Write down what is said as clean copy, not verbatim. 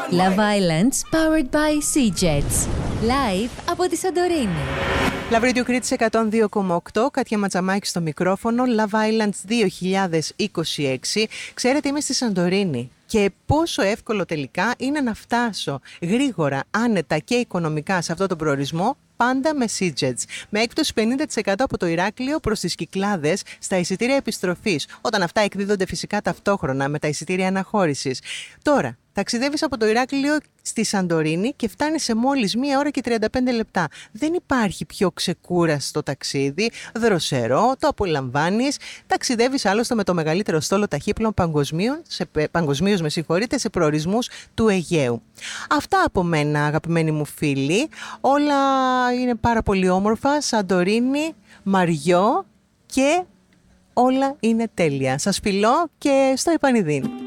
Love Islands powered by Sea-Jets. Live από τη Σαντορίνη. Love Radio Κρήτης 102,8, Κάτια Ματσαμάκη στο μικρόφωνο, Love Islands 2026. Ξέρετε, είμαι στη Σαντορίνη και πόσο εύκολο τελικά είναι να φτάσω γρήγορα, άνετα και οικονομικά σε αυτό τον προορισμό, πάντα με Sea-Jets. Με έκπτωση 50% από το Ηράκλειο προς τις Κυκλάδες στα εισιτήρια επιστροφής, όταν αυτά εκδίδονται φυσικά ταυτόχρονα με τα εισιτήρια αναχώρησης. Τώρα, ταξιδεύεις από το Ηράκλειο στη Σαντορίνη και φτάνεις σε μόλις 1 ώρα και 35 λεπτά. Δεν υπάρχει πιο ξεκούραστο ταξίδι, δροσερό, το απολαμβάνεις. Ταξιδεύεις άλλωστε με το μεγαλύτερο στόλο ταχύπλων παγκοσμίως, σε προορισμούς του Αιγαίου. Αυτά από μένα, αγαπημένοι μου φίλοι. Όλα είναι πάρα πολύ όμορφα. Σαντορίνη, Μαριό και όλα είναι τέλεια. Σας φιλώ και στο επανειδήν.